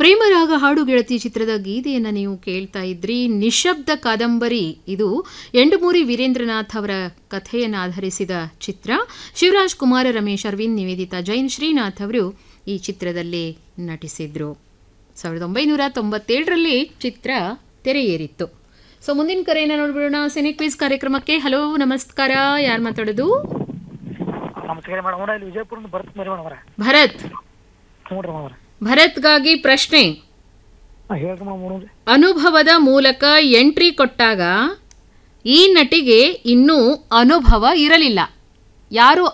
ಪ್ರೇಮರಾಗ ಹಾಡು ಗೆಳತಿ ಚಿತ್ರದ ಗೀತೆಯನ್ನು ನೀವು ಕೇಳ್ತಾ ಇದ್ರಿ. ನಿಶಬ್ದ ಕಾದಂಬರಿ ಇದು ಎಂಡುಮೂರಿ ವೀರೇಂದ್ರನಾಥ್ ಅವರ ಕಥೆಯನ್ನು ಆಧರಿಸಿದ ಚಿತ್ರ. ಶಿವರಾಜ್ ಕುಮಾರ್, ರಮೇಶ್ ಅರವಿಂದ್, ನಿವೇದಿತಾ ಜೈನ್, ಶ್ರೀನಾಥ್ ಅವರು ಈ ಚಿತ್ರದಲ್ಲಿ ನಟಿಸಿದ್ರು. 1997ರಲ್ಲಿ ಚಿತ್ರ ತೆರೆಯೇರಿತ್ತು. ಸೊ ಮುಂದಿನ ಕರೆಯನ್ನು ನೋಡ್ಬಿಡೋಣ. ಸಿನಿ ಕ್ವಿಜ್ ಕಾರ್ಯಕ್ರಮಕ್ಕೆ. ಹಲೋ, ನಮಸ್ಕಾರ, ಯಾರು ಮಾತಾಡೋದು? ನಮಸ್ಕಾರ ಮೇಡಮ್, ಇಲ್ಲಿ ವಿಜಯಪುರ ಭರತ್. ಭರತ್ಗಾಗಿ ಪ್ರಶ್ನೆ. ಅನುಭವದ ಮೂಲಕ ಎಂಟ್ರಿ ಕೊಟ್ಟಾಗ ಈ ನಟಿಗೆ ಇನ್ನೂ ಅನುಭವ ಇರಲಿಲ್ಲ. ಯಾರು